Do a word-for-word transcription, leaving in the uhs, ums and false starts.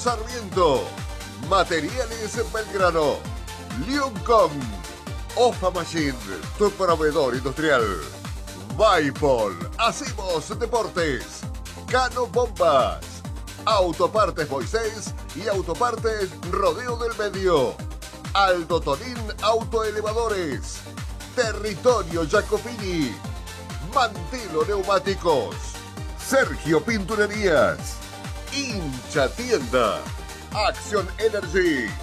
Sarmiento. Materiales Belgrano. Liuncom. Ofa Machine, tu proveedor industrial. Baipol, hacemos deportes. Cano Bombas. Autopartes Moisés y Autopartes Rodeo del Medio. Aldo Tonín Autoelevadores. Territorio Jacopini. Mantelo Neumáticos. Sergio Pinturerías. Hincha Tienda. Action Energy.